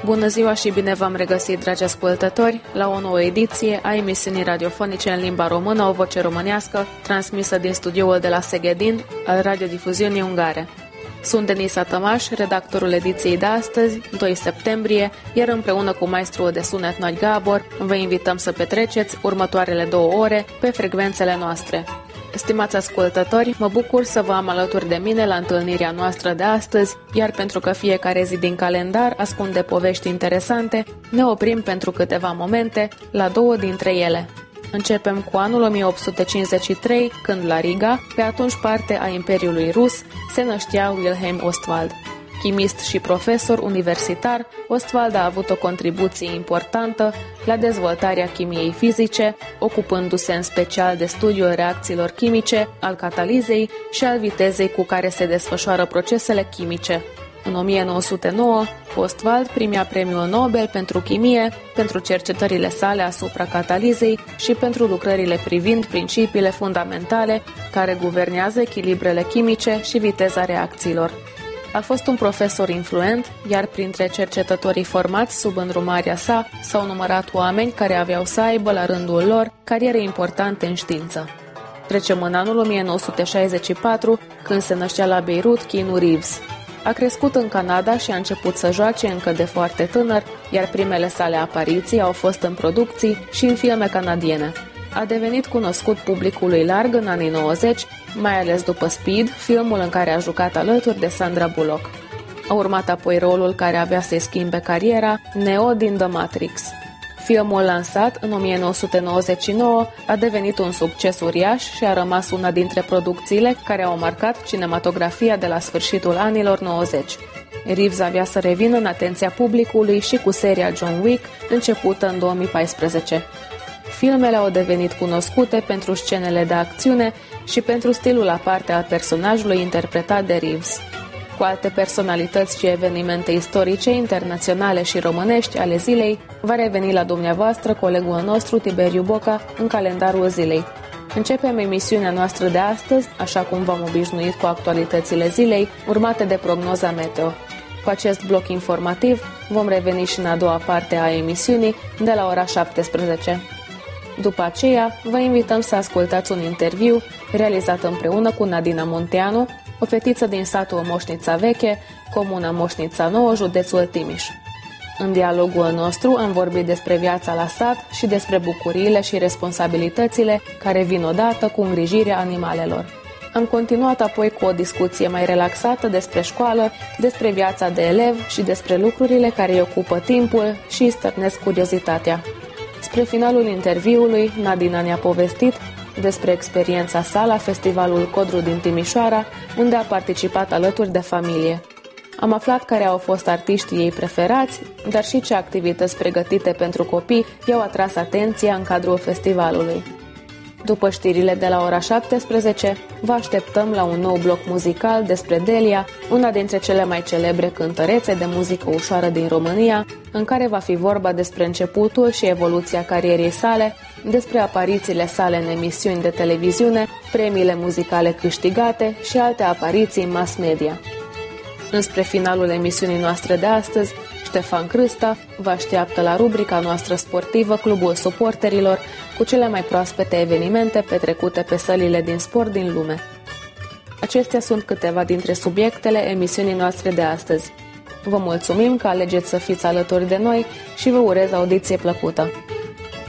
Bună ziua și bine v-am regăsit, dragi ascultători, la o nouă ediție a emisiunii radiofonice în limba română, O Voce Românească, transmisă din studioul de la Szegedin al radiodifuziunii ungare. Sunt Denisa Tămaș, redactorul ediției de astăzi, 2 septembrie, iar împreună cu maestrul de sunet Nagy Gábor, vă invităm să petreceți următoarele 2 ore pe frecvențele noastre. Stimați ascultători, mă bucur să vă am alături de mine la întâlnirea noastră de astăzi, iar pentru că fiecare zi din calendar ascunde povești interesante, ne oprim pentru câteva momente la 2 dintre ele. Începem cu anul 1853, când la Riga, pe atunci parte a Imperiului Rus, se năștea Wilhelm Ostwald. Chimist și profesor universitar, Ostwald a avut o contribuție importantă la dezvoltarea chimiei fizice, ocupându-se în special de studiul reacțiilor chimice, al catalizei și al vitezei cu care se desfășoară procesele chimice. În 1909, Ostwald primea Premiul Nobel pentru chimie, pentru cercetările sale asupra catalizei și pentru lucrările privind principiile fundamentale care guvernează echilibrele chimice și viteza reacțiilor. A fost un profesor influent, iar printre cercetătorii formați sub îndrumarea sa s-au numărat oameni care aveau să aibă la rândul lor cariere importante în știință. Trecem în anul 1964, când se năștea la Beirut Keanu Reeves. A crescut în Canada și a început să joace încă de foarte tânăr, iar primele sale apariții au fost în producții și în filme canadiene. A devenit cunoscut publicului larg în anii 90, mai ales după Speed, filmul în care a jucat alături de Sandra Bullock. A urmat apoi rolul care avea să-i schimbe cariera, Neo din The Matrix. Filmul lansat în 1999 a devenit un succes uriaș și a rămas una dintre producțiile care au marcat cinematografia de la sfârșitul anilor 90. Reeves avea să revină în atenția publicului și cu seria John Wick, începută în 2014. Filmele au devenit cunoscute pentru scenele de acțiune și pentru stilul aparte al personajului interpretat de Reeves. Cu alte personalități și evenimente istorice, internaționale și românești ale zilei, va reveni la dumneavoastră colegul nostru Tiberiu Boca în calendarul zilei. Începem emisiunea noastră de astăzi, așa cum v-am obișnuit, cu actualitățile zilei, urmate de prognoza meteo. Cu acest bloc informativ vom reveni și în a doua parte a emisiunii, de la ora 17. După aceea, vă invităm să ascultați un interviu realizat împreună cu Nadina Munteanu, o fetiță din satul Moșnița Veche, comuna Moșnița Nouă, județul Timiș. În dialogul nostru am vorbit despre viața la sat și despre bucuriile și responsabilitățile care vin odată cu îngrijirea animalelor. Am continuat apoi cu o discuție mai relaxată despre școală, despre viața de elev și despre lucrurile care îi ocupă timpul și îi stârnesc curiozitatea. Spre finalul interviului, Nadina ne-a povestit despre experiența sa la Festivalul Codru din Timișoara, unde a participat alături de familie. Am aflat care au fost artiștii ei preferați, dar și ce activități pregătite pentru copii i-au atras atenția în cadrul festivalului. După știrile de la ora 17, vă așteptăm la un nou bloc muzical despre Delia, una dintre cele mai celebre cântărețe de muzică ușoară din România, în care va fi vorba despre începutul și evoluția carierei sale, despre aparițiile sale în emisiuni de televiziune, premiile muzicale câștigate și alte apariții în mass media. Înspre finalul emisiunii noastre de astăzi, Ștefan Crâsta vă așteaptă la rubrica noastră sportivă Clubul Suporterilor, cu cele mai proaspete evenimente petrecute pe sălile din sport din lume. Acestea sunt câteva dintre subiectele emisiunii noastre de astăzi. Vă mulțumim că alegeți să fiți alături de noi și vă urez audiție plăcută.